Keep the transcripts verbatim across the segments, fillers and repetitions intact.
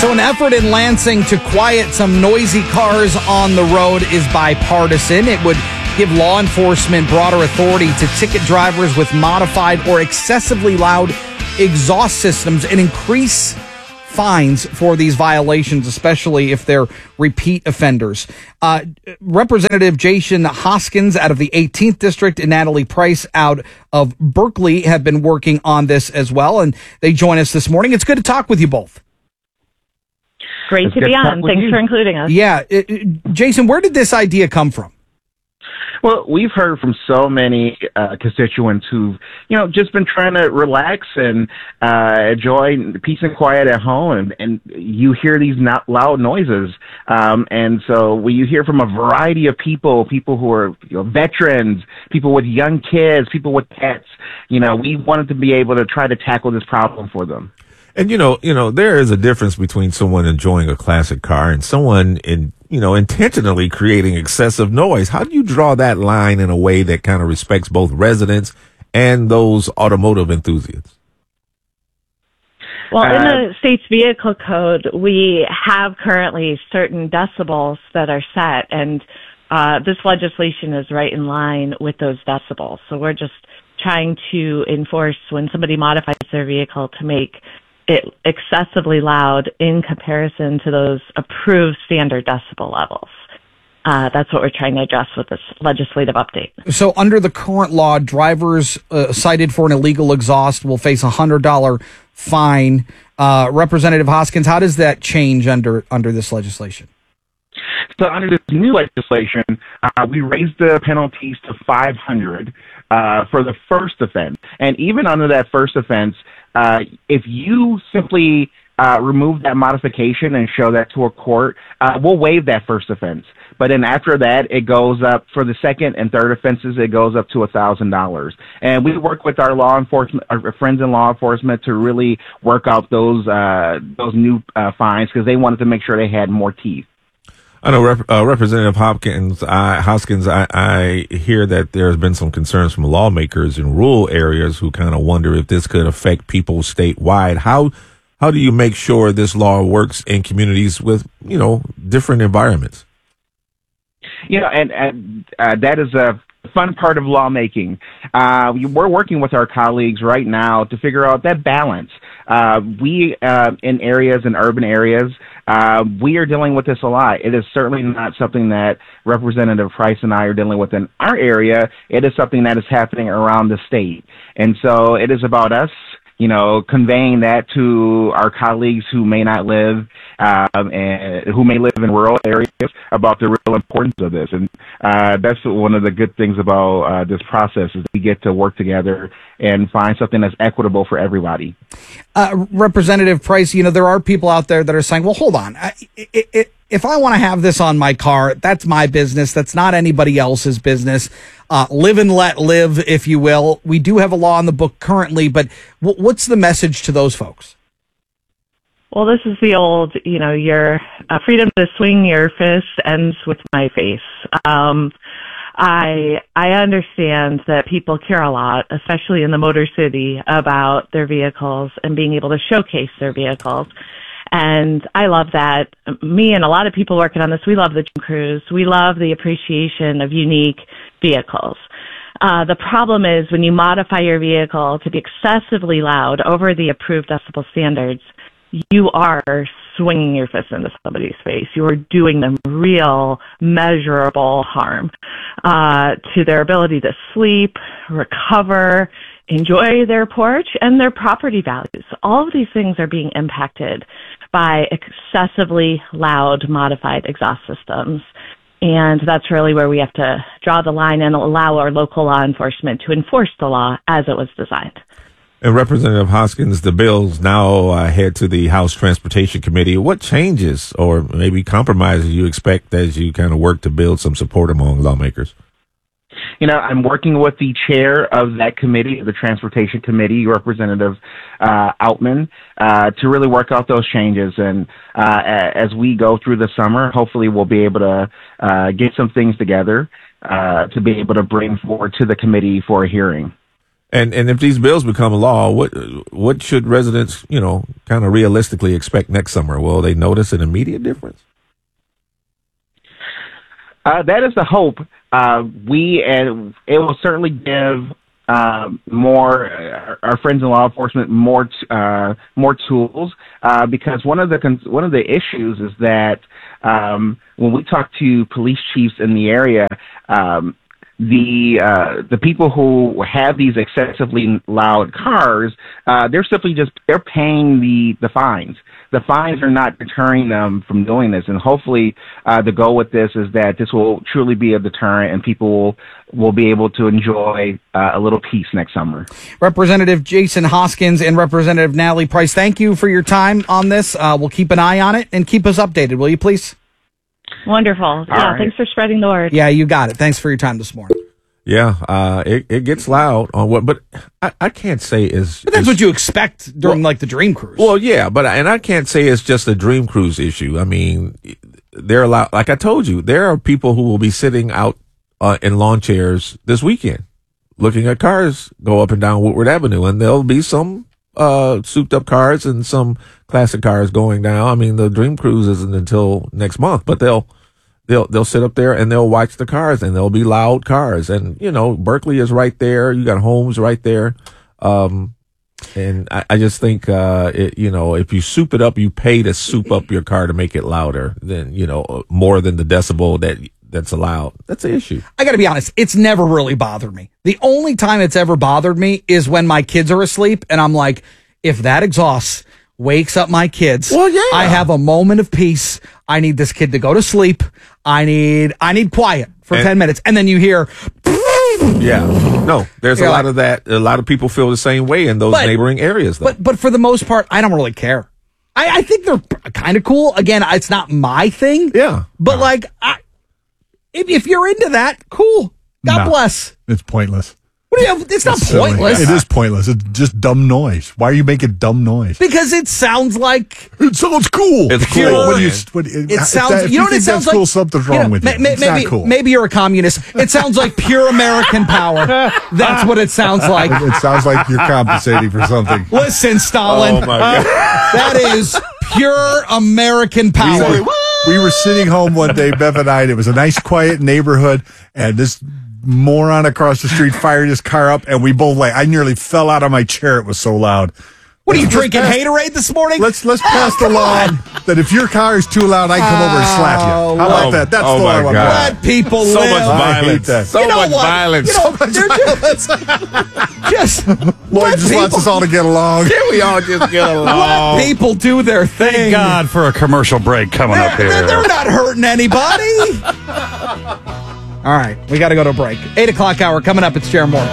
So an effort in Lansing to quiet some noisy cars on the road is bipartisan. It would give law enforcement broader authority to ticket drivers with modified or excessively loud exhaust systems and increase fines for these violations, especially if they're repeat offenders. Uh, Representative Jason Hoskins out of the eighteenth District and Natalie Price out of Berkeley have been working on this as well, and they join us this morning. It's good to talk with you both. Great It's to be on. Thanks you. for including us. Yeah. It, it, Jason, where did this idea come from? Well, we've heard from so many uh, constituents who've, you know, just been trying to relax and uh, enjoy peace and quiet at home, and, and you hear these not loud noises. Um, and so when you hear from a variety of people, people who are you know, veterans, people with young kids, people with pets, you know, we wanted to be able to try to tackle this problem for them. And, you know, you know, there is a difference between someone enjoying a classic car and someone in, you know, intentionally creating excessive noise. How do you draw that line in a way that kind of respects both residents and those automotive enthusiasts? Well, in Uh, the state's vehicle code, we have currently certain decibels that are set, and uh, this legislation is right in line with those decibels. So we're just trying to enforce when somebody modifies their vehicle to make it excessively loud in comparison to those approved standard decibel levels. Uh, that's what we're trying to address with this legislative update. So under the current law, drivers uh, cited for an illegal exhaust will face a one hundred dollars fine. Uh, Representative Hoskins, how does that change under under this legislation? So under this new legislation, uh, we raised the penalties to five hundred dollars uh, for the first offense. And even under that first offense, uh, if you simply uh, remove that modification and show that to a court, uh, we'll waive that first offense. But then after that, it goes up for the second and third offenses. It goes up to a thousand dollars. And we work with our law enforcement, our friends in law enforcement, to really work out those uh, those new uh, fines because they wanted to make sure they had more teeth. I know Rep- uh, Representative Hopkins, I, Hoskins, I, I hear that there's been some concerns from lawmakers in rural areas who kind of wonder if this could affect people statewide. How how do you make sure this law works in communities with, you know, different environments? You know, and, and uh, that is a fun part of lawmaking. Uh, we, we're working with our colleagues right now to figure out that balance. Uh, we, uh, in areas, in urban areas, uh, we are dealing with this a lot. It is certainly not something that Representative Price and I are dealing with in our area. It is something that is happening around the state. And so it is about us, you know, conveying that to our colleagues who may not live, um, and who may live in rural areas about the real importance of this. And uh, that's one of the good things about uh, this process is we get to work together and find something that's equitable for everybody. Uh, Representative Price, you know, there are people out there that are saying, well, hold on. I, it, it, if I want to have this on my car, that's my business. That's not anybody else's business. Uh, live and let live, if you will. We do have a law in the book currently, but w- what's the message to those folks? Well, this is the old, you know, your uh, freedom to swing your fist ends with my face. Um, I I understand that people care a lot, especially in the Motor City, about their vehicles and being able to showcase their vehicles. And I love that. Me and a lot of people working on this, we love the Dream Cruise. We love the appreciation of unique vehicles. Uh, the problem is when you modify your vehicle to be excessively loud over the approved decibel standards, you are swinging your fist into somebody's face. You are doing them real, measurable harm uh, to their ability to sleep, recover, enjoy their porch, and their property values. All of these things are being impacted by excessively loud modified exhaust systems. And that's really where we have to draw the line and allow our local law enforcement to enforce the law as it was designed. And Representative Hoskins, the bills now uh, head to the House Transportation Committee. What changes or maybe compromises you expect as you kind of work to build some support among lawmakers? You know, I'm working with the chair of that committee, the Transportation Committee, Representative uh, Outman, uh, to really work out those changes. And uh, as we go through the summer, hopefully we'll be able to uh, get some things together uh, to be able to bring forward to the committee for a hearing. And and if these bills become law, what what should residents, you know, kind of realistically expect next summer? Will they notice an immediate difference? Uh, that is the hope. Uh, we and it will certainly give uh, more uh, our friends in law enforcement more t- uh, more tools uh, because one of the cons- one of the issues is that um, when we talk to police chiefs in the area. Um, The uh, the people who have these excessively loud cars, uh, they're simply just they're paying the, the fines. The fines are not deterring them from doing this, and hopefully uh, the goal with this is that this will truly be a deterrent, and people will will be able to enjoy uh, a little peace next summer. Representative Jason Hoskins and Representative Natalie Price, thank you for your time on this. Uh, we'll keep an eye on it and keep us updated, will you please? Wonderful. Yeah, right. Thanks for spreading the word. Yeah, you got it. Thanks for your time this morning. Yeah, uh, it, it gets loud on what, but I, I can't say is. But that's is, what you expect during well, like the Dream Cruise. Well, yeah, but and I can't say it's just a Dream Cruise issue. I mean, there are a lot, like I told you, there are people who will be sitting out uh, in lawn chairs this weekend, looking at cars go up and down Woodward Avenue, and there'll be some uh, souped up cars and some classic cars going down. I mean, the Dream Cruise isn't until next month, but they'll. They'll they'll sit up there and they'll watch the cars, and they'll be loud cars. And, you know, Berkeley is right there. You got homes right there. Um, and I, I just think, uh, it, you know, if you soup it up, you pay to soup up your car to make it louder than, you know, more than the decibel that that's allowed. That's the issue. I got to be honest, it's never really bothered me. The only time it's ever bothered me is when my kids are asleep, and I'm like, if that exhausts, wakes up my kids. Well, yeah. I have a moment of peace. I need this kid to go to sleep. I need I need quiet for and, ten minutes. And then you hear Yeah. No, there's You're a lot like, of that. A lot of people feel the same way in those but, neighboring areas, though. But but for the most part, I don't really care. I, I think they're kind of cool. Again, it's not my thing. Yeah. But like I if, if you're into that, cool. God No. bless. It's pointless. What do you have? It's not It's silly. pointless. It is pointless. It's just dumb noise. Why are you making dumb noise? Because it sounds like It sounds cool. It's You know, cool, what do you, man. what, it sounds. You know what it sounds cool, like? Something's You wrong know, with ma- you. ma- It's maybe, not cool. maybe you're a communist. It sounds like pure American power. That's what it sounds like. It sounds like you're compensating for something. Listen, Stalin. Oh, my God. That is pure American We power. were, we were sitting home one day, Bev and I, and it was a nice, quiet neighborhood, and this moron across the street fired his car up, and we both like, I nearly fell out of my chair. It was so loud. What are you Let's drinking pass- Haterade this morning? Let's let's pass the law that if your car is too loud, I can come over and slap you. How about Oh, that? That's oh the law my I want. God. Let people So live. much I hate violence. that. So You know much what? violence. You know, they're just, just Lloyd let just wants people- us all to get along. Can we all just get along? let people do their thing. Thank God for a commercial break coming They're, up here. they're- they're not hurting anybody. All right, we got to go to a break. Eight o'clock hour coming up. It's Jared Moore.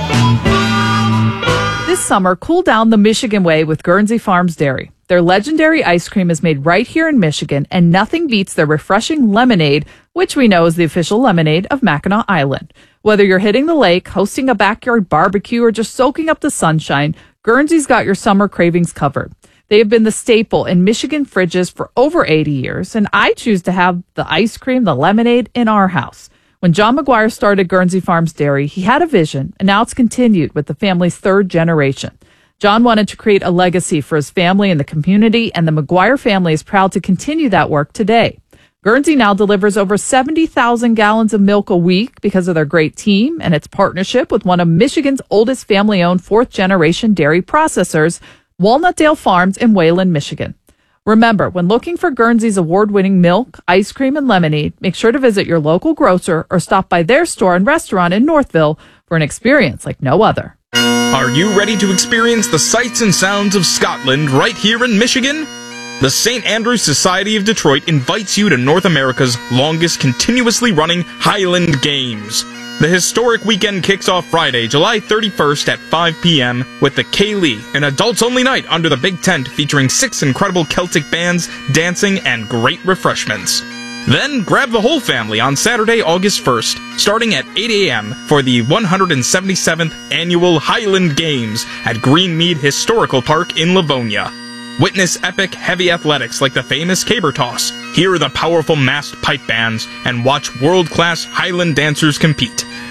This summer, cool down the Michigan way with Guernsey Farms Dairy. Their legendary ice cream is made right here in Michigan, and nothing beats their refreshing lemonade, which we know is the official lemonade of Mackinac Island. Whether you're hitting the lake, hosting a backyard barbecue, or just soaking up the sunshine, Guernsey's got your summer cravings covered. They have been the staple in Michigan fridges for over eighty years, and I choose to have the ice cream, the lemonade, in our house. When John McGuire started Guernsey Farms Dairy, he had a vision, and now it's continued with the family's third generation. John wanted to create a legacy for his family and the community, and the McGuire family is proud to continue that work today. Guernsey now delivers over seventy thousand gallons of milk a week because of their great team and its partnership with one of Michigan's oldest family-owned fourth-generation dairy processors, Walnutdale Farms in Wayland, Michigan. Remember, when looking for Guernsey's award-winning milk, ice cream, and lemonade, make sure to visit your local grocer or stop by their store and restaurant in Northville for an experience like no other. Are you ready to experience the sights and sounds of Scotland right here in Michigan? The Saint Andrews Society of Detroit invites you to North America's longest continuously running Highland Games. The historic weekend kicks off Friday, July thirty-first at five p.m. with the K-Lee, an adults-only night under the big tent featuring six incredible Celtic bands, dancing, and great refreshments. Then grab the whole family on Saturday, August first, starting at eight a.m. for the one hundred seventy-seventh Annual Highland Games at Greenmead Historical Park in Livonia. Witness epic heavy athletics like the famous caber toss, hear the powerful massed pipe bands, and watch world-class Highland dancers compete.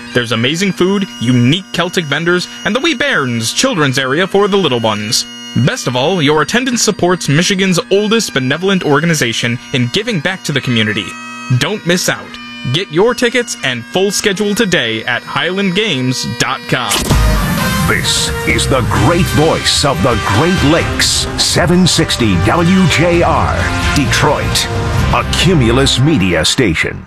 There's amazing food, unique Celtic vendors, and the Wee Bairns children's area for the little ones. Best of all, your attendance supports Michigan's oldest benevolent organization in giving back to the community. Don't miss out. Get your tickets and full schedule today at highland games dot com. This is the great voice of the Great Lakes, seven sixty W J R, Detroit, a Cumulus media station.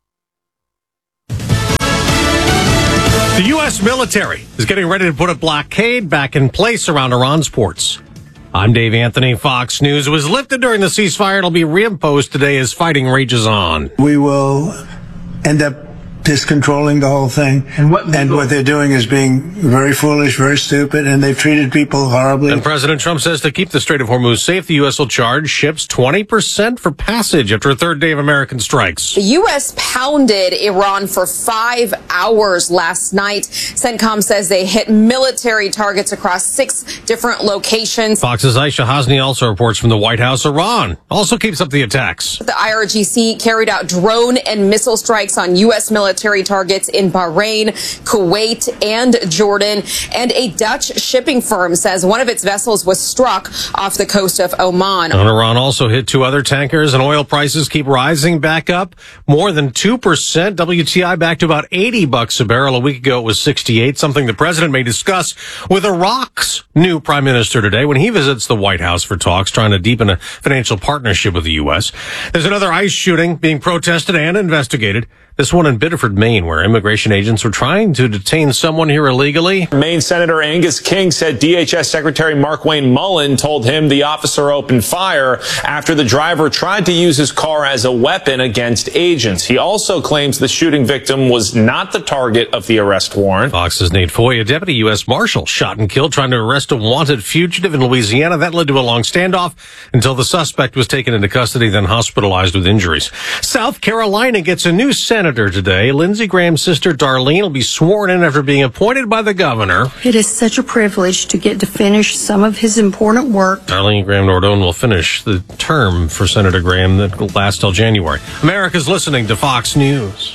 The U S military is getting ready to put a blockade back in place around Iran's ports. I'm Dave Anthony, Fox News. It was lifted during the ceasefire. It'll be reimposed today as fighting rages on. We will end up discontrolling the whole thing. And what, and what they're doing is being very foolish, very stupid, and they've treated people horribly. And President Trump says to keep the Strait of Hormuz safe, the U S will charge ships twenty percent for passage after a third day of American strikes. The U S pounded Iran for five hours last night. CENTCOM says they hit military targets across six different locations. Fox's Aisha Hasni also reports from the White House. Iran also keeps up the attacks. The I R G C carried out drone and missile strikes on U S military targets in Bahrain, Kuwait, and Jordan. And a Dutch shipping firm says one of its vessels was struck off the coast of Oman. And Iran also hit two other tankers, and oil prices keep rising back up more than two percent. W T I back to about eighty bucks a barrel. A week ago it was sixty-eight, something the president may discuss with Iraq's new prime minister today when he visits the White House for talks trying to deepen a financial partnership with the U S. There's another ICE shooting being protested and investigated. This one in Biddeford, Maine, where immigration agents were trying to detain someone here illegally. Maine Senator Angus King said D H S Secretary Mark Wayne Mullen told him the officer opened fire after the driver tried to use his car as a weapon against agents. He also claims the shooting victim was not the target of the arrest warrant. Fox's Nate Foy, a deputy U S Marshal, shot and killed trying to arrest a wanted fugitive in Louisiana. That led to a long standoff until the suspect was taken into custody, then hospitalized with injuries. South Carolina gets a new senator today. Lindsey Graham's sister Darlene will be sworn in after being appointed by the governor. It is such a privilege to get to finish some of his important work. Darlene Graham Nordone will finish the term for Senator Graham that will last till January. America's listening to Fox News.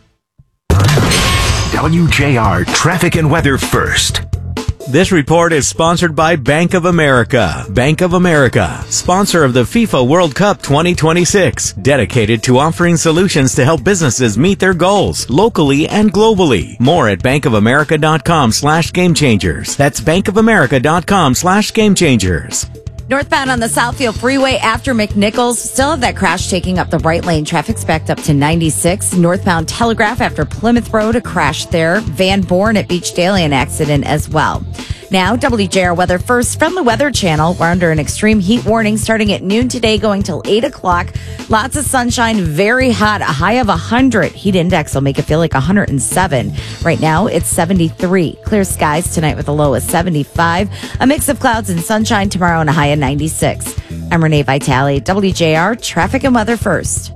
W J R Traffic and Weather First. This report is sponsored by Bank of America. Bank of America, sponsor of the FIFA World Cup twenty twenty-six, dedicated to offering solutions to help businesses meet their goals locally and globally. More at bankofamerica.com slash game changers. That's bankofamerica.com slash game changers. Northbound on the Southfield Freeway after McNichols. Still have that crash taking up the right lane. Traffic's backed up to ninety-six. Northbound Telegraph after Plymouth Road, a crash there. Van Born at Beach Daily, an accident as well. Now, W J R weather first from the Weather Channel. We're under an extreme heat warning starting at noon today, going till eight o'clock. Lots of sunshine, very hot, a high of one hundred. Heat index will make it feel like one hundred seven. Right now, it's seventy-three. Clear skies tonight with a low of seventy-five. A mix of clouds and sunshine tomorrow and a high of ninety-six. I'm Renee Vitale, W J R Traffic and Weather First.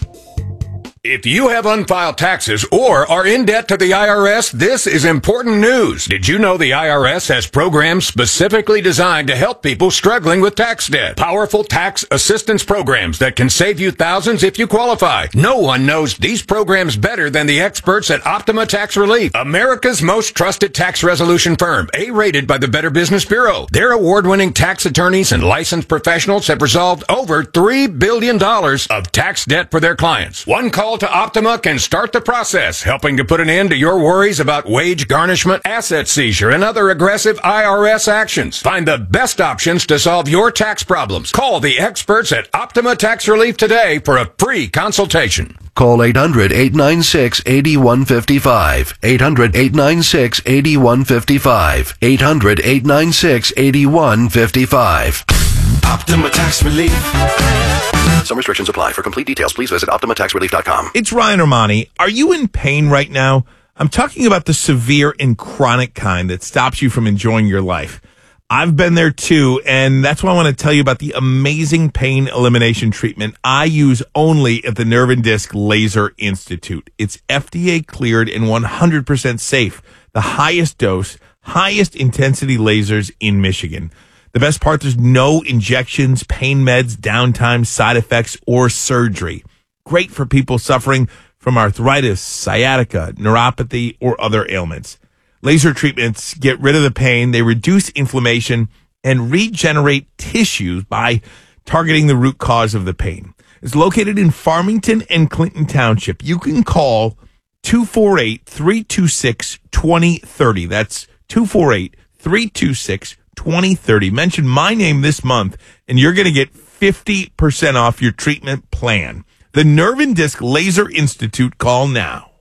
If you have unfiled taxes or are in debt to the I R S, this is important news. Did you know the I R S has programs specifically designed to help people struggling with tax debt? Powerful tax assistance programs that can save you thousands if you qualify. No one knows these programs better than the experts at Optima Tax Relief, America's most trusted tax resolution firm, A-rated by the Better Business Bureau. Their award-winning tax attorneys and licensed professionals have resolved over three billion dollars of tax debt for their clients. One call to Optima can start the process, helping to put an end to your worries about wage garnishment, asset seizure, and other aggressive I R S actions. Find the best options to solve your tax problems. Call the experts at Optima Tax Relief today for a free consultation. Call eight hundred, eight nine six, eight one five five. eight hundred, eight nine six, eight one five five. eight hundred, eight nine six, eight one five five. Optima Tax Relief. Some restrictions apply. For complete details, please visit optima tax relief dot com. It's Ryan Armani. Are you in pain right now? I'm talking about the severe and chronic kind that stops you from enjoying your life. I've been there too, and that's why I want to tell you about the amazing pain elimination treatment I use only at the Nerve and Disc Laser Institute. It's F D A cleared and one hundred percent safe. The highest dose, highest intensity lasers in Michigan. The best part, there's no injections, pain meds, downtime, side effects, or surgery. Great for people suffering from arthritis, sciatica, neuropathy, or other ailments. Laser treatments get rid of the pain, they reduce inflammation, and regenerate tissues by targeting the root cause of the pain. It's located in Farmington and Clinton Township. You can call two four eight, three two six, two zero three zero. That's two four eight, three two six, two zero three zero. Mention my name this month, and you're going to get fifty percent off your treatment plan. The Nerve and Disc Laser Institute. Call now.